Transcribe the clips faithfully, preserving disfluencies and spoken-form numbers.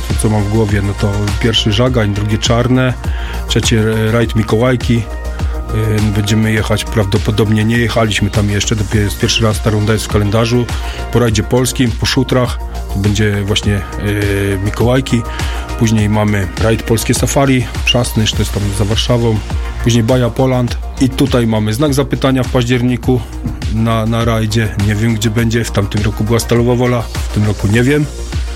to co mam w głowie, no to pierwszy Żagań, drugie Czarne, trzecie rajd Mikołajki. Będziemy jechać, prawdopodobnie nie jechaliśmy tam jeszcze, dopiero jest pierwszy raz ta runda jest w kalendarzu, po rajdzie polskim, po Szutrach, to będzie właśnie yy, Mikołajki, później mamy rajd Polskie Safari, Trzasnysz, to jest tam za Warszawą, później Baja Poland i tutaj mamy znak zapytania w październiku na, na rajdzie, nie wiem gdzie będzie, w tamtym roku była Stalowa Wola, w tym roku nie wiem,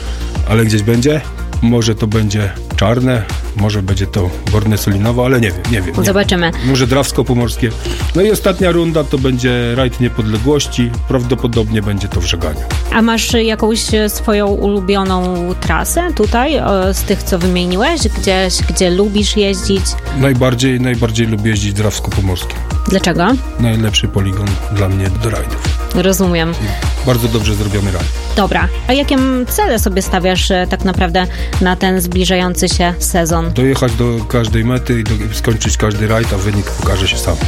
ale gdzieś będzie, może to będzie Czarne, może będzie to Borne Solinowo, ale nie wiem, nie wiem. Zobaczymy. Nie. Może Drawsko Pomorskie. No i ostatnia runda to będzie rajd Niepodległości, prawdopodobnie będzie to w Żeganiu. A masz jakąś swoją ulubioną trasę tutaj, o, z tych, co wymieniłeś? Gdzieś, gdzie lubisz jeździć? Najbardziej, najbardziej lubię jeździć Drawsko Pomorskie. Dlaczego? Najlepszy poligon dla mnie do rajdów. Rozumiem. I bardzo dobrze zrobiony rajd. Dobra. A jakie cele sobie stawiasz tak naprawdę na ten zbliżający się sezon? Dojechać do każdej mety i do, skończyć każdy rajd, a wynik pokaże się sam.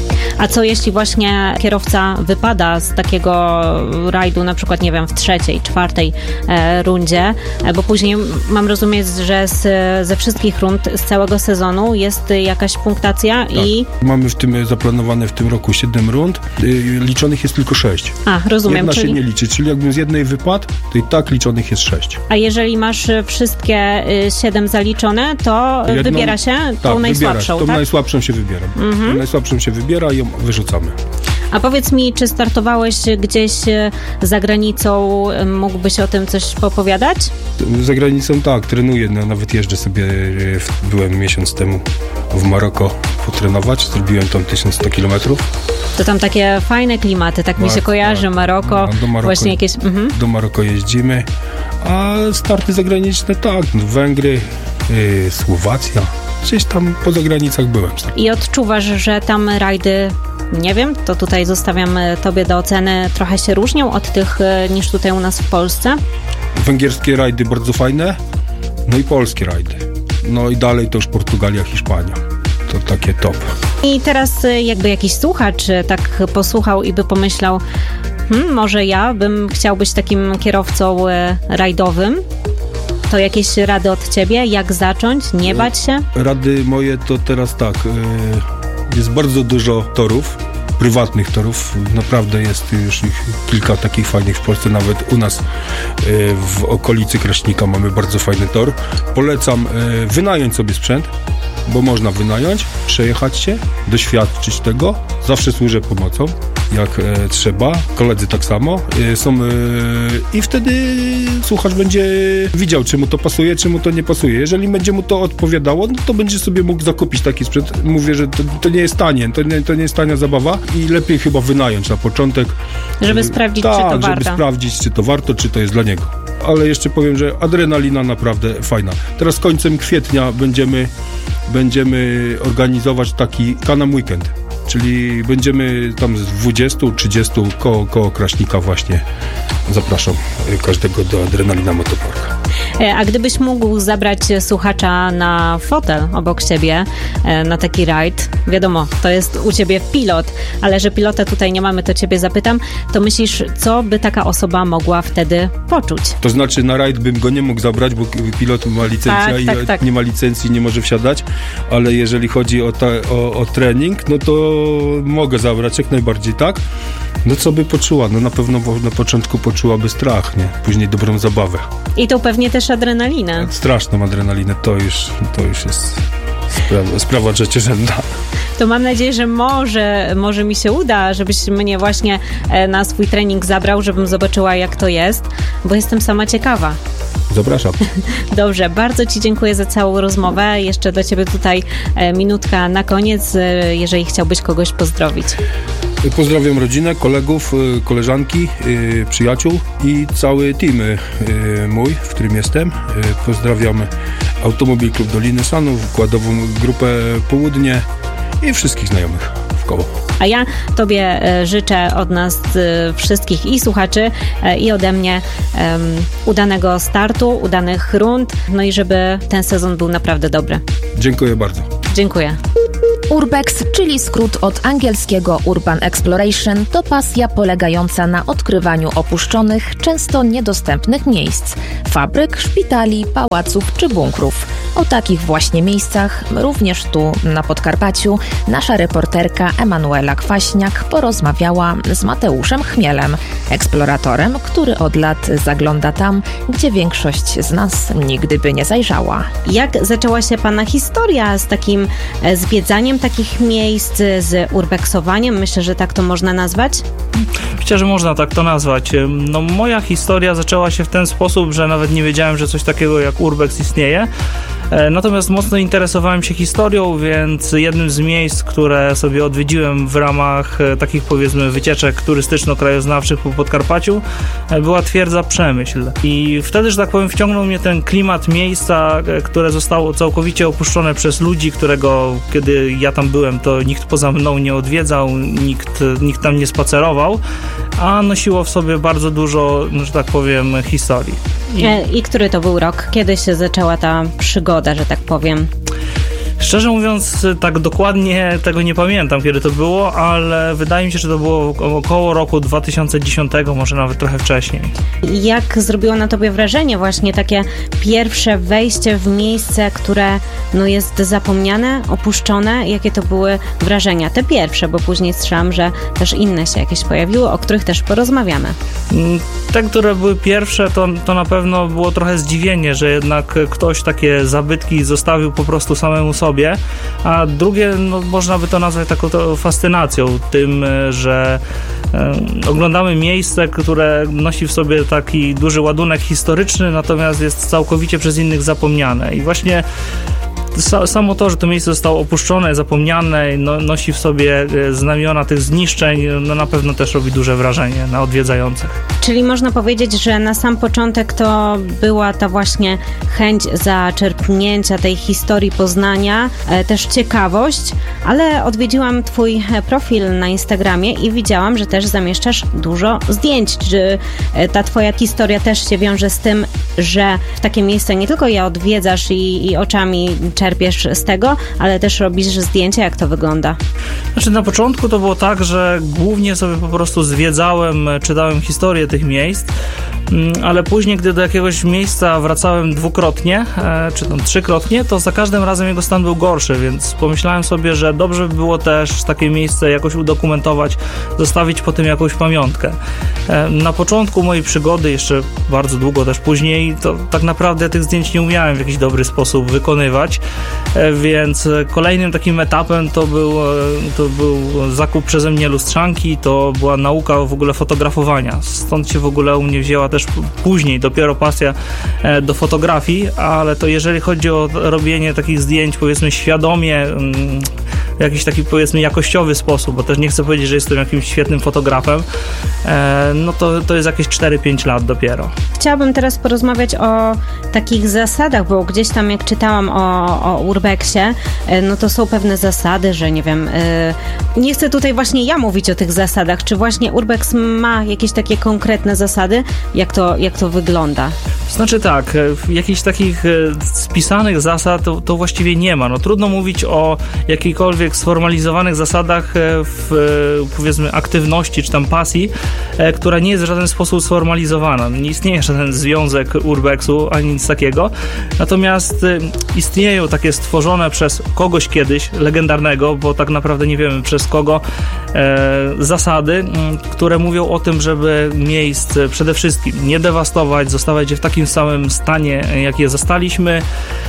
A co jeśli właśnie kierowca wypada z takiego rajdu, na przykład, nie wiem, w trzeciej, czwartej e, rundzie, e, bo później mam rozumieć, że z, ze wszystkich rund z całego sezonu jest jakaś punktacja tak. i... Mamy w tym zaplanowane w tym roku siedem rund, y, liczonych jest tylko sześć. A, rozumiem. Jedna czyli... się nie liczy, czyli jakbym z jednej wypadł, to i tak liczonych jest sześć. A jeżeli masz wszystkie y, siedem zaliczone, to Jedną, wybiera się tą tak, najsłabszą, tą tak? najsłabszą się wybieram. Mhm. Tą najsłabszą się wybiera i ją wyrzucamy. A powiedz mi, czy startowałeś gdzieś za granicą? Mógłbyś o tym coś popowiadać? Za granicą tak, trenuję. No, nawet jeżdżę sobie, byłem miesiąc temu w Maroko potrenować. Zrobiłem tam tysiąc sto kilometrów. To tam takie fajne klimaty, tak, tak mi się kojarzy, tak. Maroko, no, do Maroko, właśnie jakieś... Mhm. Do Maroko jeździmy, a starty zagraniczne tak, Węgry, yy, Słowacja, gdzieś tam poza granicach byłem. I odczuwasz, że tam rajdy, nie wiem, to tutaj zostawiam tobie do oceny, trochę się różnią od tych niż tutaj u nas w Polsce? Węgierskie rajdy bardzo fajne, no i polskie rajdy. No i dalej to już Portugalia, Hiszpania. To takie top. I teraz jakby jakiś słuchacz tak posłuchał i by pomyślał, hmm, może ja bym chciał być takim kierowcą rajdowym, to jakieś rady od ciebie? Jak zacząć? Nie bać się? Rady moje to teraz tak, jest bardzo dużo torów, prywatnych torów, naprawdę jest już ich kilka takich fajnych w Polsce, nawet u nas w okolicy Kraśnika mamy bardzo fajny tor. Polecam wynająć sobie sprzęt, bo można wynająć, przejechać się, doświadczyć tego, zawsze służę pomocą, jak e, trzeba, koledzy tak samo e, są e, i wtedy słuchacz będzie widział, czy mu to pasuje, czy mu to nie pasuje. Jeżeli będzie mu to odpowiadało, no to będzie sobie mógł zakupić taki sprzęt. Mówię, że to, to nie jest tanie, to nie, to nie jest tania zabawa i lepiej chyba wynająć na początek. Żeby sprawdzić, tak, czy to warto. żeby sprawdzić, czy to warto, czy to jest dla niego. Ale jeszcze powiem, że adrenalina naprawdę fajna. Teraz końcem kwietnia będziemy będziemy organizować taki Can-Am Weekend, czyli będziemy tam z dwudziestu trzydziestu koło, koło Kraśnika właśnie. Zapraszam każdego do Adrenalina Motopark. A gdybyś mógł zabrać słuchacza na fotel obok siebie, na taki rajd, wiadomo, to jest u ciebie pilot, ale że pilota tutaj nie mamy, to ciebie zapytam, to myślisz, co by taka osoba mogła wtedy poczuć? To znaczy na rajd bym go nie mógł zabrać, bo pilot ma licencję tak, i tak, tak. nie ma licencji, nie może wsiadać, ale jeżeli chodzi o, ta, o, o trening, no to mogę zabrać jak najbardziej, tak? No co by poczuła? No na pewno na początku poczułaby strach, nie? Później dobrą zabawę. I to pewnie też adrenalinę. Straszną adrenalinę, to już, to już jest sprawa, sprawa trzeciorzędna. To mam nadzieję, że może, może mi się uda, żebyś mnie właśnie na swój trening zabrał, żebym zobaczyła, jak to jest, bo jestem sama ciekawa. Zapraszam. Dobrze, bardzo ci dziękuję za całą rozmowę. Jeszcze do ciebie tutaj minutka na koniec, jeżeli chciałbyś kogoś pozdrowić. Pozdrawiam rodzinę, kolegów, koleżanki, przyjaciół i cały team mój, w którym jestem. Pozdrawiam Automobil Klub Doliny Sanów, Wykładową Grupę Południe i wszystkich znajomych w koło. A ja tobie życzę od nas wszystkich i słuchaczy i ode mnie um, udanego startu, udanych rund, no i żeby ten sezon był naprawdę dobry. Dziękuję bardzo. Dziękuję. Urbex, czyli skrót od angielskiego Urban Exploration, to pasja polegająca na odkrywaniu opuszczonych, często niedostępnych miejsc, fabryk, szpitali, pałaców czy bunkrów. O takich właśnie miejscach, również tu na Podkarpaciu, nasza reporterka Emanuela Kwaśniak porozmawiała z Mateuszem Chmielem, eksploratorem, który od lat zagląda tam, gdzie większość z nas nigdy by nie zajrzała. Jak zaczęła się Pana historia z takim zwiedzaniem takich miejsc, z urbexowaniem? Myślę, że tak to można nazwać? Myślę, że można tak to nazwać. No, moja historia zaczęła się w ten sposób, że nawet nie wiedziałem, że coś takiego jak urbex istnieje. Natomiast mocno interesowałem się historią, więc jednym z miejsc, które sobie odwiedziłem w ramach takich, powiedzmy, wycieczek turystyczno-krajoznawczych po Podkarpaciu, była twierdza Przemyśl. I wtedy, że tak powiem, wciągnął mnie ten klimat miejsca, które zostało całkowicie opuszczone przez ludzi, którego, kiedy ja tam byłem, to nikt poza mną nie odwiedzał, nikt, nikt tam nie spacerował, a nosiło w sobie bardzo dużo, że tak powiem, historii. I, I który to był rok? Kiedy się zaczęła ta przygoda, że tak powiem? Szczerze mówiąc, tak dokładnie tego nie pamiętam, kiedy to było, ale wydaje mi się, że to było około roku dwa tysiące dziesiątego, może nawet trochę wcześniej. Jak zrobiło na tobie wrażenie właśnie takie pierwsze wejście w miejsce, które no, jest zapomniane, opuszczone? Jakie to były wrażenia? Te pierwsze, bo później słyszałam, że też inne się jakieś pojawiły, o których też porozmawiamy. Te, które były pierwsze, to, to na pewno było trochę zdziwienie, że jednak ktoś takie zabytki zostawił po prostu samemu sobie. A drugie, no, można by to nazwać taką to fascynacją tym, że e, oglądamy miejsce, które nosi w sobie taki duży ładunek historyczny, natomiast jest całkowicie przez innych zapomniane. I właśnie samo to, że to miejsce zostało opuszczone, zapomniane, no, nosi w sobie znamiona tych zniszczeń, no na pewno też robi duże wrażenie na odwiedzających. Czyli można powiedzieć, że na sam początek to była ta właśnie chęć zaczerpnięcia tej historii Poznania, e, też ciekawość, ale odwiedziłam twój profil na Instagramie i widziałam, że też zamieszczasz dużo zdjęć. Czy ta twoja historia też się wiąże z tym, że w takie miejsce nie tylko je odwiedzasz i, i oczami czerpiesz z tego, ale też robisz zdjęcia, jak to wygląda? Znaczy na początku to było tak, że głównie sobie po prostu zwiedzałem, czytałem historię tych miejsc, ale później, gdy do jakiegoś miejsca wracałem dwukrotnie, czy tam trzykrotnie, to za każdym razem jego stan był gorszy, więc pomyślałem sobie, że dobrze by było też takie miejsce jakoś udokumentować, zostawić po tym jakąś pamiątkę. Na początku mojej przygody, jeszcze bardzo długo też później, to tak naprawdę tych zdjęć nie umiałem w jakiś dobry sposób wykonywać, więc kolejnym takim etapem to był, to był zakup przeze mnie lustrzanki, to była nauka w ogóle fotografowania. Stąd się w ogóle u mnie wzięła też później dopiero pasja do fotografii, ale to jeżeli chodzi o robienie takich zdjęć, powiedzmy świadomie, w jakiś taki, powiedzmy, jakościowy sposób, bo też nie chcę powiedzieć, że jestem jakimś świetnym fotografem, no to, to jest jakieś cztery pięć lat dopiero. Chciałabym teraz porozmawiać o takich zasadach, bo gdzieś tam jak czytałam o, o urbexie, no to są pewne zasady, że nie wiem, nie chcę tutaj właśnie ja mówić o tych zasadach, czy właśnie urbex ma jakieś takie konkretne zasady, jak to, jak to wygląda? Znaczy tak, jakichś takich spisanych zasad to, to właściwie nie ma. No trudno mówić o jakichkolwiek sformalizowanych zasadach w, powiedzmy, aktywności czy tam pasji, która nie jest w żaden sposób sformalizowana. Nie istnieje żaden związek urbexu ani nic takiego. Natomiast istnieją takie stworzone przez kogoś kiedyś, legendarnego, bo tak naprawdę nie wiemy przez kogo, e, zasady, które mówią o tym, żeby miejsc przede wszystkim nie dewastować, zostawiać je w takim samym stanie, jak je zastaliśmy,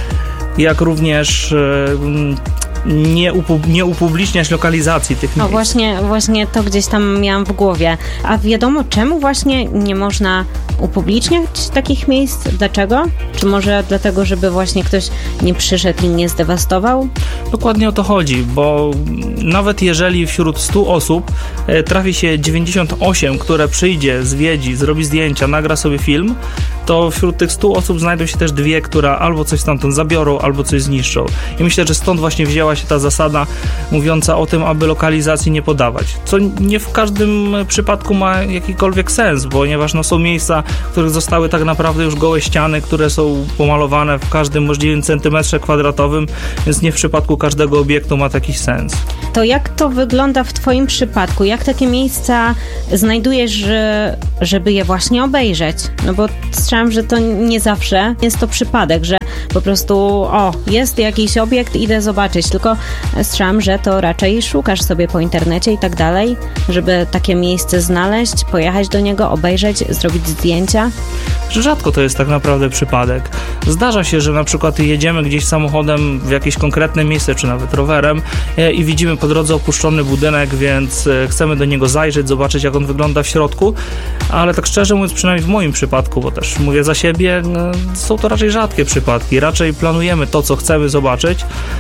jak również e, Nie, upu- nie upubliczniać lokalizacji tych miejsc. No właśnie, właśnie to gdzieś tam miałam w głowie. A wiadomo, czemu właśnie nie można upubliczniać takich miejsc? Dlaczego? Czy może dlatego, żeby właśnie ktoś nie przyszedł i nie zdewastował? Dokładnie o to chodzi, bo nawet jeżeli wśród stu osób trafi się dziewięćdziesiąt osiem, które przyjdzie, zwiedzi, zrobi zdjęcia, nagra sobie film, to wśród tych stu osób znajdą się też dwie, które albo coś stamtąd zabiorą, albo coś zniszczą. I myślę, że stąd właśnie wzięła się ta zasada mówiąca o tym, aby lokalizacji nie podawać. Co nie w każdym przypadku ma jakikolwiek sens, ponieważ no, są miejsca, w których zostały tak naprawdę już gołe ściany, które są pomalowane w każdym możliwym centymetrze kwadratowym, więc nie w przypadku każdego obiektu ma taki sens. To jak to wygląda w twoim przypadku? Jak takie miejsca znajdujesz, żeby je właśnie obejrzeć? No bo strzelam, że to nie zawsze jest to przypadek, że po prostu o, jest jakiś obiekt, idę zobaczyć, tylko strzelam, że to raczej szukasz sobie po internecie i tak dalej, żeby takie miejsce znaleźć, pojechać do niego, obejrzeć, zrobić zdjęcia. Rzadko to jest tak naprawdę przypadek. Zdarza się, że na przykład jedziemy gdzieś samochodem w jakieś konkretne miejsce, czy nawet rowerem i widzimy po drodze opuszczony budynek, więc chcemy do niego zajrzeć, zobaczyć, jak on wygląda w środku, ale tak szczerze mówiąc, przynajmniej w moim przypadku, bo też mówię za siebie, są to raczej rzadkie przypadki. Raczej planujemy to, co chcemy zobaczyć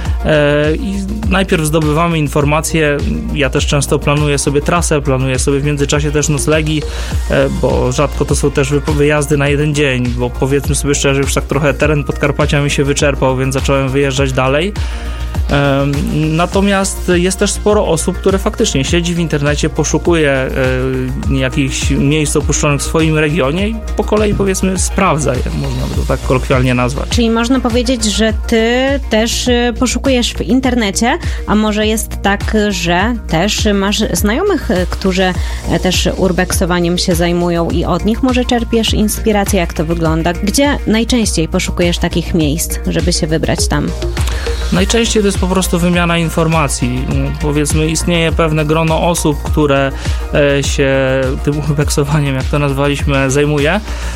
i najpierw zdobywamy informacje. Ja też często planuję sobie trasę, planuję sobie w międzyczasie też noclegi, bo rzadko to są też wyjazdy na jeden dzień, bo powiedzmy sobie szczerze, już tak trochę teren Podkarpacia mi się wyczerpał, więc zacząłem wyjeżdżać dalej. Natomiast jest też sporo osób, które faktycznie siedzi w internecie, poszukuje jakichś miejsc opuszczonych w swoim regionie i po kolei powiedzmy sprawdza je, można by to tak kolokwialnie nazwać. Czyli można powiedzieć, że ty też poszukujesz w internecie, a może jest tak, że też masz znajomych, którzy też urbexowaniem się zajmują i od nich może czerpiesz inspirację, jak to wygląda? Gdzie najczęściej poszukujesz takich miejsc, żeby się wybrać tam? Najczęściej to jest po prostu wymiana informacji. Powiedzmy, istnieje pewne grono osób, które się tym urbexowaniem, jak to nazwaliśmy, zajmuje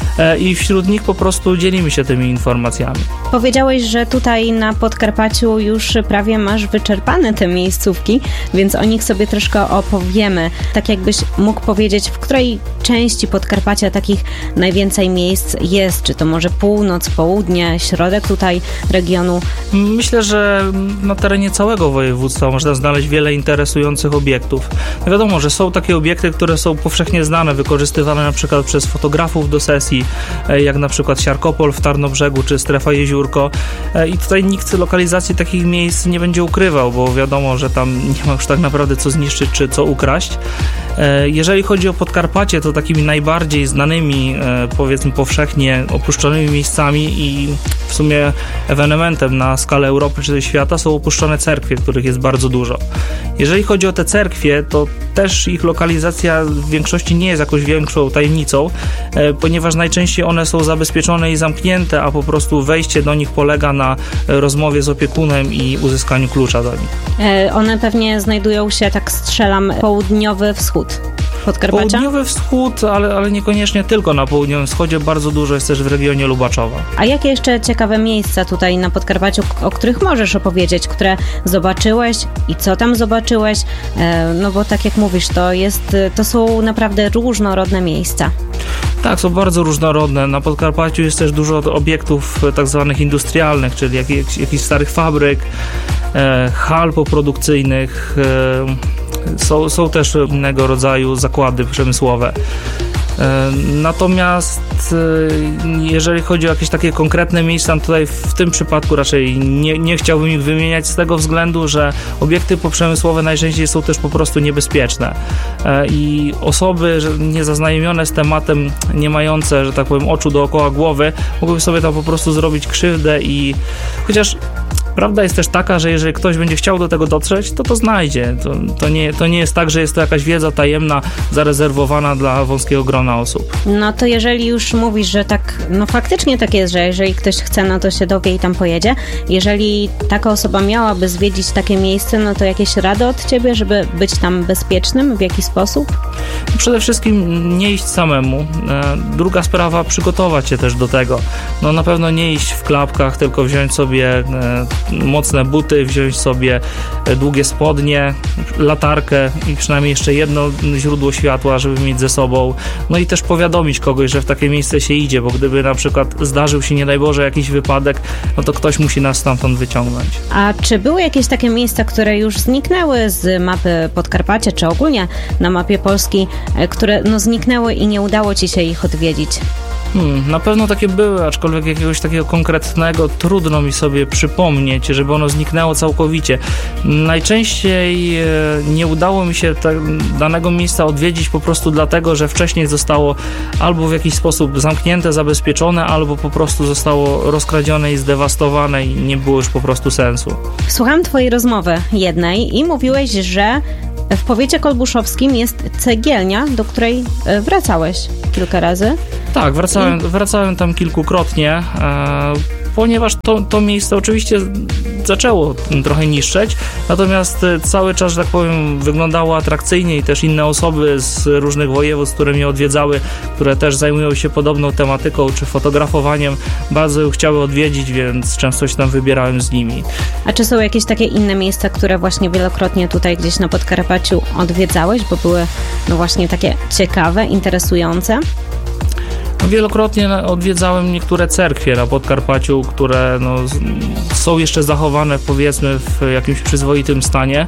i wśród nich po prostu dzielimy się tymi informacjami. Powiedziałeś, że tutaj na Podkarpaciu już prawie masz wyczerpane te miejscówki, więc o nich sobie troszkę opowiemy. Tak jakbyś mógł powiedzieć, w której części Podkarpacia takich najwięcej miejsc jest? Czy to może północ, południe, środek tutaj regionu? Myślę, że na terenie całego województwa można znaleźć wiele interesujących obiektów. Wiadomo, że są takie obiekty, które są powszechnie znane, wykorzystywane na przykład przez fotografów do sesji, jak na przykład Siarkopol w Tarnobrzegu czy Strefa Jeziórko. I tutaj nikt lokalizacji takich miejsc nie będzie ukrywał, bo wiadomo, że tam nie ma już tak naprawdę co zniszczyć czy co ukraść. Jeżeli chodzi o Podkarpacie, to takimi najbardziej znanymi, powiedzmy powszechnie opuszczonymi miejscami i w sumie ewenementem na skalę Europy czy świata są opuszczone cerkwie, których jest bardzo dużo. Jeżeli chodzi o te cerkwie, to też ich lokalizacja w większości nie jest jakąś większą tajemnicą, ponieważ najczęściej one są zabezpieczone i zamknięte, a po prostu wejście do nich polega na rozmowie z opiekunem i uzyskaniu klucza do nich. One pewnie znajdują się, tak strzelam, południowy wschód Podkarpacia? Południowy wschód, ale, ale niekoniecznie tylko na południowym wschodzie, bardzo dużo jest też w regionie Lubaczowa. A jakie jeszcze ciekawe miejsca tutaj na Podkarpaciu, o których możesz opowiedzieć, które zobaczyłeś i co tam zobaczyłeś? No bo tak jak mówisz, to jest, to są naprawdę różnorodne miejsca. Tak, są bardzo różnorodne. Na Podkarpaciu jest też dużo obiektów tak zwanych industrialnych, czyli jakichś, jakichś starych fabryk, e, hal poprodukcyjnych. E, są, są też innego rodzaju zakłady przemysłowe. Natomiast jeżeli chodzi o jakieś takie konkretne miejsca, tutaj w tym przypadku raczej nie, nie chciałbym ich wymieniać z tego względu, że obiekty poprzemysłowe najczęściej są też po prostu niebezpieczne i osoby niezaznajomione z tematem, nie mające, że tak powiem, oczu dookoła głowy, mogłyby sobie tam po prostu zrobić krzywdę i chociaż prawda jest też taka, że jeżeli ktoś będzie chciał do tego dotrzeć, to to znajdzie. To, to, nie, to nie jest tak, że jest to jakaś wiedza tajemna, zarezerwowana dla wąskiego grona osób. No to jeżeli już mówisz, że tak, no faktycznie tak jest, że jeżeli ktoś chce, no to się dowie i tam pojedzie. Jeżeli taka osoba miałaby zwiedzić takie miejsce, no to jakieś rady od ciebie, żeby być tam bezpiecznym? W jaki sposób? Przede wszystkim nie iść samemu. Druga sprawa, przygotować się też do tego. No na pewno nie iść w klapkach, tylko wziąć sobie mocne buty, wziąć sobie długie spodnie, latarkę i przynajmniej jeszcze jedno źródło światła, żeby mieć ze sobą. No i też powiadomić kogoś, że w takie miejsce się idzie, bo gdyby na przykład zdarzył się, nie daj Boże, jakiś wypadek, no to ktoś musi nas stamtąd wyciągnąć. A czy były jakieś takie miejsca, które już zniknęły z mapy Podkarpacia, czy ogólnie na mapie Polski, które no zniknęły i nie udało ci się ich odwiedzić? Hmm, na pewno takie były, aczkolwiek jakiegoś takiego konkretnego trudno mi sobie przypomnieć, żeby ono zniknęło całkowicie. Najczęściej e, nie udało mi się te, danego miejsca odwiedzić po prostu dlatego, że wcześniej zostało albo w jakiś sposób zamknięte, zabezpieczone, albo po prostu zostało rozkradzione i zdewastowane i nie było już po prostu sensu. Słucham twojej rozmowy jednej i mówiłeś, że w powiecie kolbuszowskim jest cegielnia, do której wracałeś kilka razy. Tak, wracałem, wracałem tam kilkukrotnie, e, ponieważ to, to miejsce oczywiście zaczęło trochę niszczeć, natomiast cały czas, że tak powiem, wyglądało atrakcyjnie i też inne osoby z różnych województw, które mnie odwiedzały, które też zajmują się podobną tematyką czy fotografowaniem, bardzo chciały odwiedzić, więc często się tam wybierałem z nimi. A czy są jakieś takie inne miejsca, które właśnie wielokrotnie tutaj gdzieś na Podkarpaciu odwiedzałeś, bo były no właśnie takie ciekawe, interesujące? Wielokrotnie odwiedzałem niektóre cerkwie na Podkarpaciu, które no, są jeszcze zachowane, powiedzmy, w jakimś przyzwoitym stanie,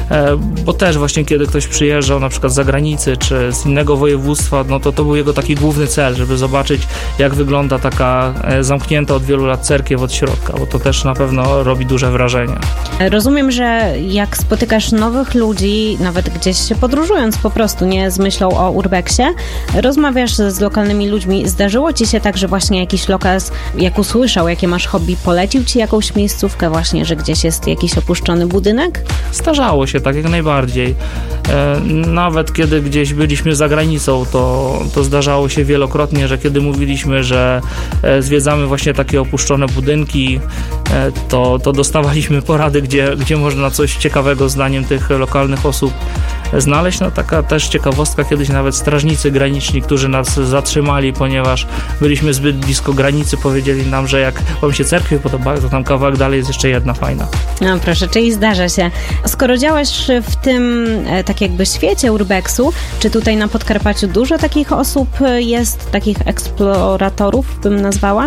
bo też właśnie kiedy ktoś przyjeżdżał na przykład z zagranicy czy z innego województwa, no to to był jego taki główny cel, żeby zobaczyć, jak wygląda taka zamknięta od wielu lat cerkiew od środka, bo to też na pewno robi duże wrażenie. Rozumiem, że jak spotykasz nowych ludzi, nawet gdzieś się podróżując po prostu, nie z myślą o urbexie, rozmawiasz z lokalnymi ludźmi. Zdarzyło ci się tak, że właśnie jakiś lokal, jak usłyszał, jakie masz hobby, polecił ci jakąś miejscówkę właśnie, że gdzieś jest jakiś opuszczony budynek? Zdarzało się tak, jak najbardziej. E, nawet kiedy gdzieś byliśmy za granicą, to, to zdarzało się wielokrotnie, że kiedy mówiliśmy, że e, zwiedzamy właśnie takie opuszczone budynki, e, to, to dostawaliśmy porady, gdzie, gdzie można coś ciekawego zdaniem tych lokalnych osób znaleźć. No taka też ciekawostka, kiedyś nawet strażnicy graniczni, którzy nas zatrzymali, ponieważ byliśmy zbyt blisko granicy, powiedzieli nam, że jak wam się cerkwie podobają, to tam kawałek dalej jest jeszcze jedna fajna. No proszę, czyli zdarza się. Skoro działasz w tym tak jakby świecie urbexu, czy tutaj na Podkarpaciu dużo takich osób jest, takich eksploratorów bym nazwała?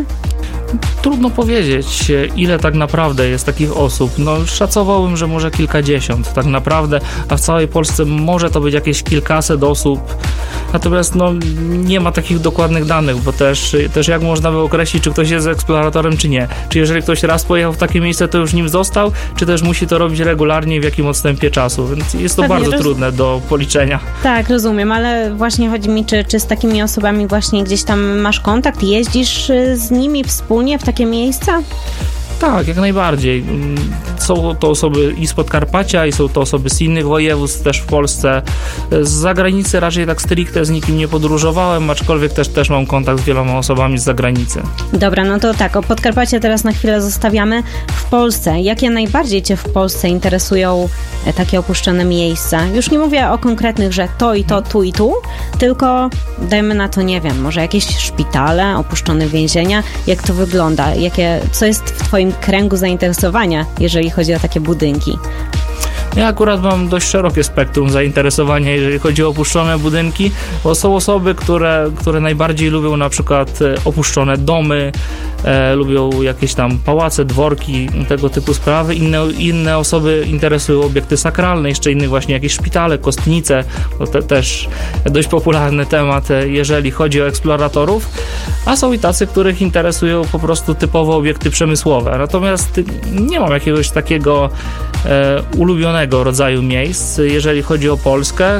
Trudno powiedzieć, ile tak naprawdę jest takich osób. No, szacowałbym, że może kilkadziesiąt tak naprawdę, a w całej Polsce może to być jakieś kilkaset osób. Natomiast no, nie ma takich dokładnych danych, bo też, też jak można by określić, czy ktoś jest eksploratorem, czy nie. Czy jeżeli ktoś raz pojechał w takie miejsce, to już nim został, czy też musi to robić regularnie i w jakim odstępie czasu. Więc jest to Pewnie bardzo roz... trudne do policzenia. Tak, rozumiem, ale właśnie chodzi mi, czy, czy z takimi osobami właśnie gdzieś tam masz kontakt, jeździsz z nimi wspólnie w takie miejsca? Tak, jak najbardziej. Są to osoby i z Podkarpacia, i są to osoby z innych województw też w Polsce. Z zagranicy raczej tak stricte z nikim nie podróżowałem, aczkolwiek też, też mam kontakt z wieloma osobami z zagranicy. Dobra, no to tak, o Podkarpacie teraz na chwilę zostawiamy. W Polsce, jakie najbardziej Cię w Polsce interesują takie opuszczone miejsca? Już nie mówię o konkretnych, że to i to, tu i tu, tylko dajmy na to, nie wiem, może jakieś szpitale, opuszczone więzienia. Jak to wygląda? Jakie, co jest w Twoim kręgu zainteresowania, jeżeli chodzi o takie budynki? Ja akurat mam dość szerokie spektrum zainteresowania, jeżeli chodzi o opuszczone budynki, bo są osoby, które, które najbardziej lubią na przykład opuszczone domy, e, lubią jakieś tam pałace, dworki, tego typu sprawy. Inne, inne osoby interesują obiekty sakralne, jeszcze innych właśnie jakieś szpitale, kostnice, to te, też dość popularny temat, jeżeli chodzi o eksploratorów, a są i tacy, których interesują po prostu typowo obiekty przemysłowe. Natomiast nie mam jakiegoś takiego e, ulubionego rodzaju miejsc. Jeżeli chodzi o Polskę,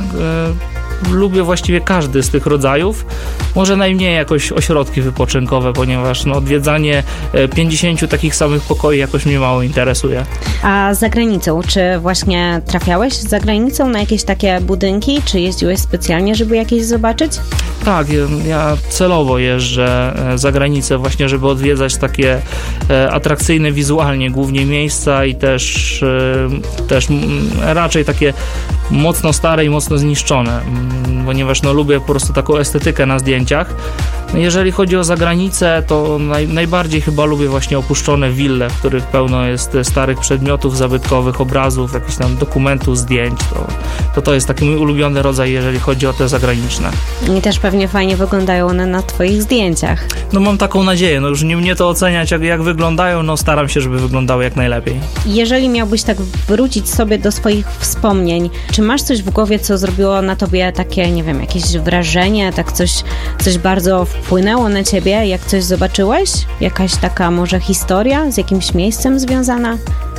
yy, lubię właściwie każdy z tych rodzajów. Może najmniej jakoś ośrodki wypoczynkowe, ponieważ no, odwiedzanie pięćdziesięciu takich samych pokoi jakoś mnie mało interesuje. A za granicą, czy właśnie trafiałeś za granicą na jakieś takie budynki? Czy jeździłeś specjalnie, żeby jakieś zobaczyć? Tak, ja celowo jeżdżę za granicę właśnie, żeby odwiedzać takie atrakcyjne wizualnie głównie miejsca i też, też raczej takie mocno stare i mocno zniszczone, ponieważ no, lubię po prostu taką estetykę na zdjęciach. Jeżeli chodzi o zagranicę, to naj, najbardziej chyba lubię właśnie opuszczone wille, w których pełno jest starych przedmiotów zabytkowych, obrazów, jakichś tam dokumentów, zdjęć. To, to to jest taki mój ulubiony rodzaj, jeżeli chodzi o te zagraniczne. I też pewnie fajnie wyglądają one na Twoich zdjęciach. No mam taką nadzieję, no już nie mnie to oceniać, jak, jak wyglądają, no staram się, żeby wyglądały jak najlepiej. Jeżeli miałbyś tak wrócić sobie do swoich wspomnień, czy masz coś w głowie, co zrobiło na Tobie takie, nie wiem, jakieś wrażenie, tak coś, coś bardzo wpłynęło na ciebie, jak coś zobaczyłeś? Jakaś taka może historia z jakimś miejscem związana?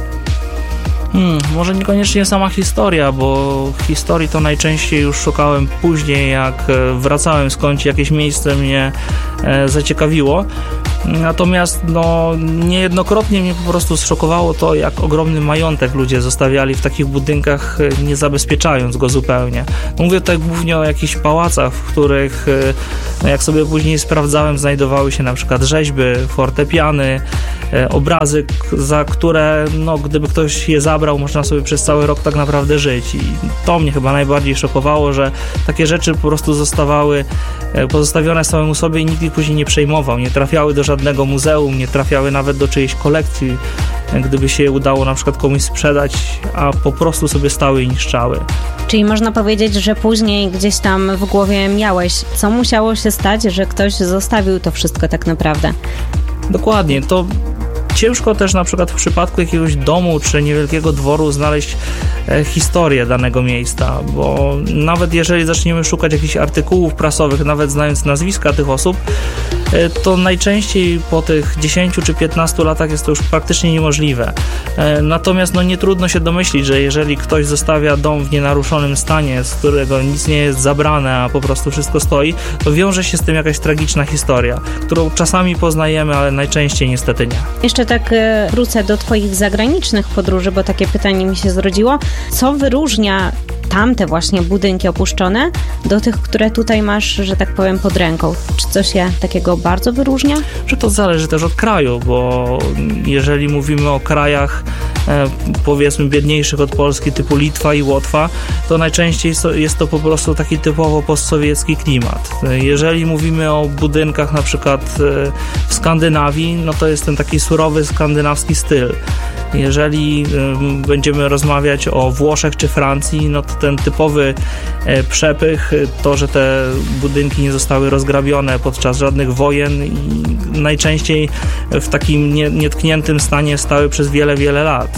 Hmm, może niekoniecznie sama historia, bo historii to najczęściej już szukałem później, jak wracałem skądś, jakieś miejsce mnie e, zaciekawiło. Natomiast no, niejednokrotnie mnie po prostu zszokowało to, jak ogromny majątek ludzie zostawiali w takich budynkach, nie zabezpieczając go zupełnie. Mówię tutaj głównie o jakichś pałacach, w których, no, jak sobie później sprawdzałem, znajdowały się na przykład rzeźby, fortepiany, obrazy, za które, no, gdyby ktoś je zabrał, można sobie przez cały rok tak naprawdę żyć. I to mnie chyba najbardziej szokowało, że takie rzeczy po prostu zostawały pozostawione samemu sobie i nikt ich później nie przejmował, nie trafiały do żadnego muzeum, nie trafiały nawet do czyjejś kolekcji, gdyby się je udało na przykład komuś sprzedać, a po prostu sobie stały i niszczały. Czyli można powiedzieć, że później gdzieś tam w głowie miałeś, co musiało się stać, że ktoś zostawił to wszystko tak naprawdę. Dokładnie, to ciężko też na przykład w przypadku jakiegoś domu czy niewielkiego dworu znaleźć e, historię danego miejsca, bo nawet jeżeli zaczniemy szukać jakichś artykułów prasowych, nawet znając nazwiska tych osób, e, to najczęściej po tych dziesięciu czy piętnastu latach jest to już praktycznie niemożliwe. E, natomiast no, nie trudno się domyślić, że jeżeli ktoś zostawia dom w nienaruszonym stanie, z którego nic nie jest zabrane, a po prostu wszystko stoi, to wiąże się z tym jakaś tragiczna historia, którą czasami poznajemy, ale najczęściej niestety nie. Jeszcze tak e, wrócę do twoich zagranicznych podróży, bo takie pytanie mi się zrodziło. Co wyróżnia tamte właśnie budynki opuszczone do tych, które tutaj masz, że tak powiem, pod ręką? Czy coś się takiego bardzo wyróżnia? Że to zależy też od kraju, bo jeżeli mówimy o krajach e, powiedzmy biedniejszych od Polski, typu Litwa i Łotwa, to najczęściej jest to po prostu taki typowo postsowiecki klimat. Jeżeli mówimy o budynkach na przykład e, w Skandynawii, no to jest ten taki surowy skandynawski styl. Jeżeli y, będziemy rozmawiać o Włoszech czy Francji, no to ten typowy e, przepych, to, że te budynki nie zostały rozgrabione podczas żadnych wojen i najczęściej w takim nie, nietkniętym stanie stały przez wiele, wiele lat.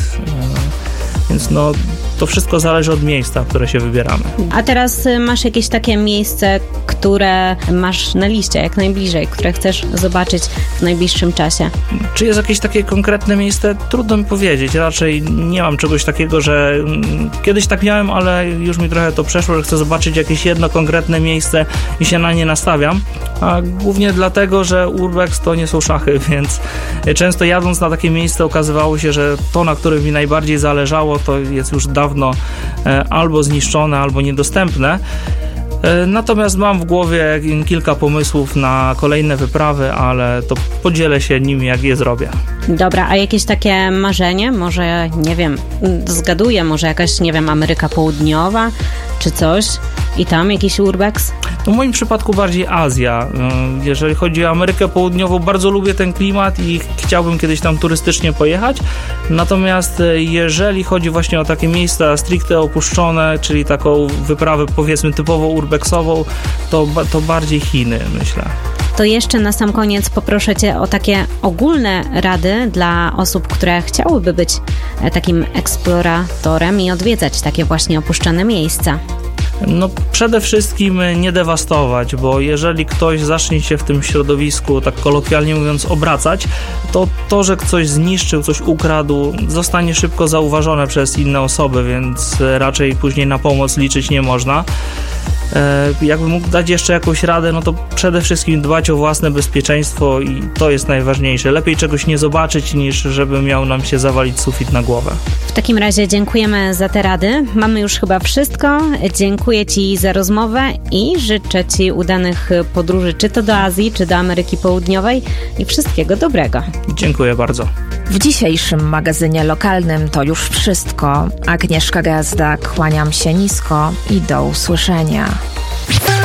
Y, więc no to wszystko zależy od miejsca, w które się wybieramy. A teraz masz jakieś takie miejsce, które masz na liście jak najbliżej, które chcesz zobaczyć w najbliższym czasie? Czy jest jakieś takie konkretne miejsce? Trudno mi powiedzieć. Raczej nie mam czegoś takiego, że kiedyś tak miałem, ale już mi trochę to przeszło, że chcę zobaczyć jakieś jedno konkretne miejsce i się na nie nastawiam. A głównie dlatego, że urbex to nie są szachy, więc często jadąc na takie miejsce okazywało się, że to, na którym mi najbardziej zależało, to jest już dawno albo zniszczone, albo niedostępne. Natomiast mam w głowie kilka pomysłów na kolejne wyprawy, ale to podzielę się nimi, jak je zrobię. Dobra, a jakieś takie marzenie? Może, nie wiem, zgaduję, może jakaś, nie wiem, Ameryka Południowa czy coś i tam jakiś urbex? W moim przypadku bardziej Azja. Jeżeli chodzi o Amerykę Południową, bardzo lubię ten klimat i chciałbym kiedyś tam turystycznie pojechać. Natomiast jeżeli chodzi właśnie o takie miejsca stricte opuszczone, czyli taką wyprawę powiedzmy typowo urbexową, to, to bardziej Chiny, myślę. To jeszcze na sam koniec poproszę Cię o takie ogólne rady dla osób, które chciałyby być takim eksploratorem i odwiedzać takie właśnie opuszczone miejsca. No przede wszystkim nie dewastować, bo jeżeli ktoś zacznie się w tym środowisku, tak kolokwialnie mówiąc, obracać, to to, że ktoś zniszczył, coś ukradł, zostanie szybko zauważone przez inne osoby, więc raczej później na pomoc liczyć nie można. Jakbym mógł dać jeszcze jakąś radę, no to przede wszystkim dbać o własne bezpieczeństwo i to jest najważniejsze. Lepiej czegoś nie zobaczyć, niż żeby miał nam się zawalić sufit na głowę. W takim razie dziękujemy za te rady. Mamy już chyba wszystko. Dziękuję Ci za rozmowę i życzę Ci udanych podróży, czy to do Azji, czy do Ameryki Południowej i wszystkiego dobrego. Dziękuję bardzo. W dzisiejszym magazynie lokalnym to już wszystko. Agnieszka Gazda, kłaniam się nisko i do usłyszenia.